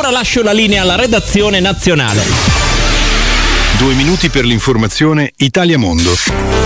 Ora lascio la linea alla redazione nazionale. 2 minuti per l'informazione Italia Mondo.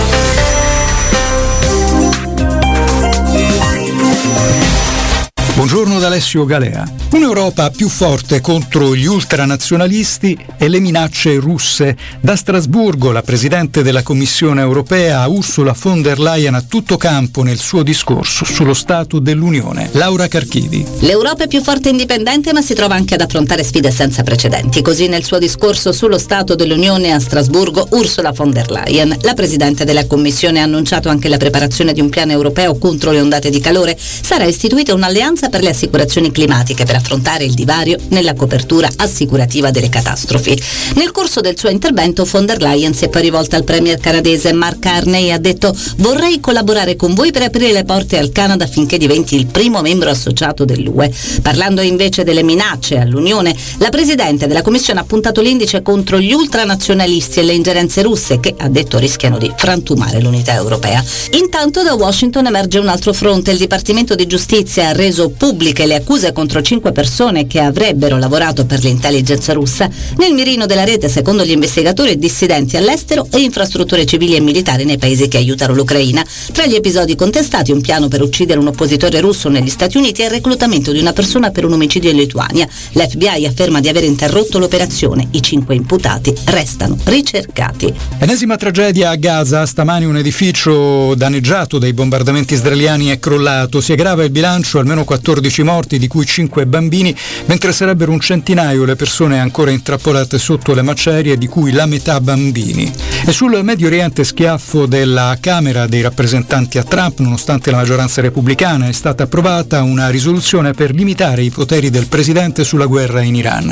Buongiorno da Alessio Galea. Un'Europa più forte contro gli ultranazionalisti e le minacce russe. Da Strasburgo la Presidente della Commissione europea Ursula von der Leyen a tutto campo nel suo discorso sullo Stato dell'Unione. Laura Carchidi. L'Europa è più forte e indipendente, ma si trova anche ad affrontare sfide senza precedenti. Così nel suo discorso sullo Stato dell'Unione a Strasburgo, Ursula von der Leyen, la Presidente della Commissione, ha annunciato anche la preparazione di un piano europeo contro le ondate di calore. Sarà istituita un'alleanza per le assicurazioni climatiche per affrontare il divario nella copertura assicurativa delle catastrofi. Nel corso del suo intervento von der Leyen si è poi rivolta al premier canadese Mark Carney e ha detto: vorrei collaborare con voi per aprire le porte al Canada affinché diventi il primo membro associato dell'UE. Parlando invece delle minacce all'Unione, la Presidente della Commissione ha puntato l'indice contro gli ultranazionalisti e le ingerenze russe che, ha detto, rischiano di frantumare l'unità europea. Intanto da Washington emerge un altro fronte. Il Dipartimento di Giustizia ha reso pubbliche le accuse contro 5 persone che avrebbero lavorato per l'intelligence russa. Nel mirino della rete, secondo gli investigatori, dissidenti all'estero e infrastrutture civili e militari nei paesi che aiutano l'Ucraina. Tra gli episodi contestati, un piano per uccidere un oppositore russo negli Stati Uniti e il reclutamento di una persona per un omicidio in Lituania. L'FBI afferma di aver interrotto l'operazione. I 5 imputati restano ricercati. Ennesima tragedia a Gaza. Stamani un edificio danneggiato dai bombardamenti israeliani è crollato. Si aggrava il bilancio, almeno 14 morti, di cui 5 bambini, mentre sarebbero un centinaio le persone ancora intrappolate sotto le macerie, di cui la metà bambini. E sul Medio Oriente schiaffo della Camera dei rappresentanti a Trump, nonostante la maggioranza repubblicana, è stata approvata una risoluzione per limitare i poteri del presidente sulla guerra in Iran.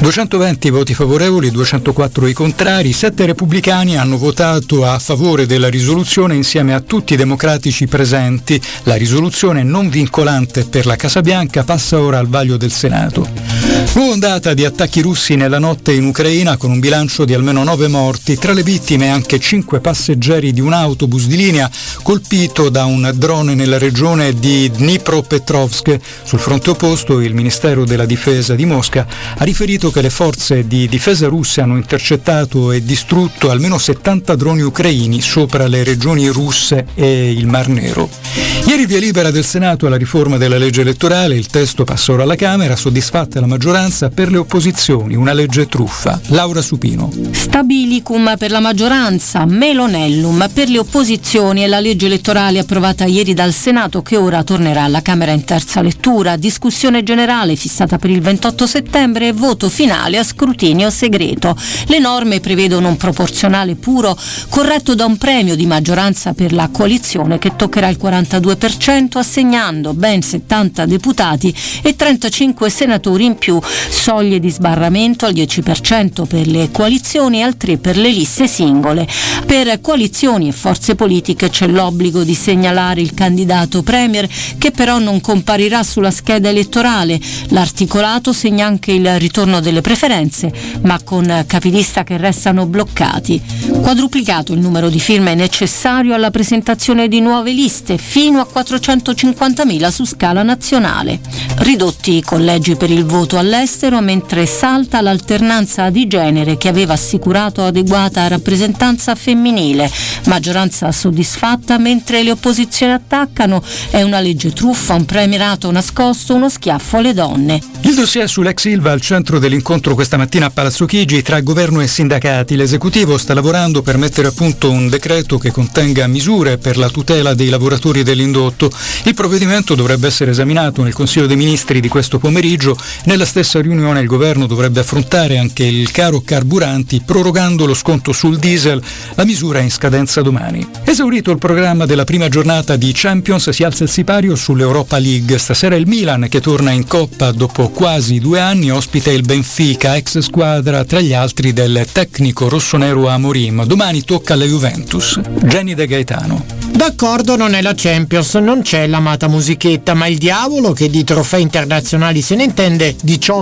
220 voti favorevoli, 204 i contrari, 7 repubblicani hanno votato a favore della risoluzione insieme a tutti i democratici presenti. La risoluzione non vincolante per la Casa Bianca passa ora al vaglio del Senato. Nuova ondata di attacchi russi nella notte in Ucraina, con un bilancio di almeno 9 morti, tra le vittime anche 5 passeggeri di un autobus di linea colpito da un drone nella regione di Dnipropetrovsk. Sul fronte opposto il Ministero della Difesa di Mosca ha riferito che le forze di difesa russe hanno intercettato e distrutto almeno 70 droni ucraini sopra le regioni russe e il Mar Nero. Ieri via libera del Senato alla riforma della legge elettorale, il testo passa ora alla Camera, soddisfatta la maggioranza. Per le opposizioni una legge truffa. Laura Supino. Stabilicum per la maggioranza, Melonellum per le opposizioni e la legge elettorale approvata ieri dal Senato che ora tornerà alla Camera in terza lettura. Discussione generale fissata per il 28 settembre e voto finale a scrutinio segreto. Le norme prevedono un proporzionale puro corretto da un premio di maggioranza per la coalizione che toccherà il 42%, assegnando ben 70 deputati e 35 senatori in più, soglie di sbarramento al 10% per le coalizioni e al 3% per le liste singole. Per coalizioni e forze politiche c'è l'obbligo di segnalare il candidato premier, che però non comparirà sulla scheda elettorale. L'articolato segna anche il ritorno delle preferenze, ma con capilista che restano bloccati. Quadruplicato il numero di firme necessario alla presentazione di nuove liste, fino a 450.000 su scala nazionale. Ridotti i collegi per il voto all'estero, mentre salta l'alternanza di genere che aveva assicurato adeguata rappresentanza femminile. Maggioranza soddisfatta mentre le opposizioni attaccano. È una legge truffa, un premierato nascosto, uno schiaffo alle donne. Il dossier sull'ex Ilva al centro dell'incontro questa mattina a Palazzo Chigi tra governo e sindacati. L'esecutivo sta lavorando per mettere a punto un decreto che contenga misure per la tutela dei lavoratori dell'indotto. Il provvedimento dovrebbe essere esaminato nel Consiglio dei Ministri di questo pomeriggio. Nella stessa riunione il governo dovrebbe affrontare anche il caro carburanti, prorogando lo sconto sul diesel. La misura è in scadenza domani. Esaurito il programma della prima giornata di Champions, si alza il sipario sull'Europa League. Stasera il Milan, che torna in Coppa dopo quasi 2 anni, ospita il Benfica, ex squadra tra gli altri del tecnico rossonero Amorim. Domani tocca alla Juventus. Jenny De Gaetano. D'accordo, non è la Champions, non c'è l'amata musichetta, ma il diavolo, che di trofei internazionali se ne intende, 18